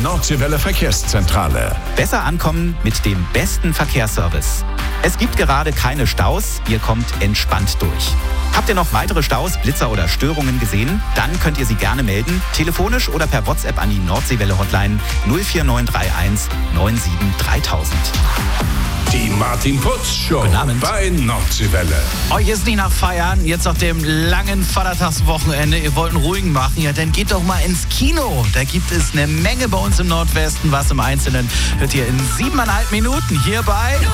Nordseewelle Verkehrszentrale. Besser ankommen mit dem besten Verkehrsservice. Es gibt gerade keine Staus, ihr kommt entspannt durch. Habt ihr noch weitere Staus, Blitzer oder Störungen gesehen? Dann könnt ihr sie gerne melden, telefonisch oder per WhatsApp an die Nordseewelle-Hotline 04931 97 3000. Die Martin Putz Show Guten Abend. bei Nordseewelle. Euch ist nicht nach Feiern, jetzt nach dem langen Vatertagswochenende. Ihr wollt einen ruhigen machen, ja, dann geht doch mal ins Kino. Da gibt es eine Menge bei uns im Nordwesten. Was im Einzelnen hört ihr in 7,5 Minuten hier bei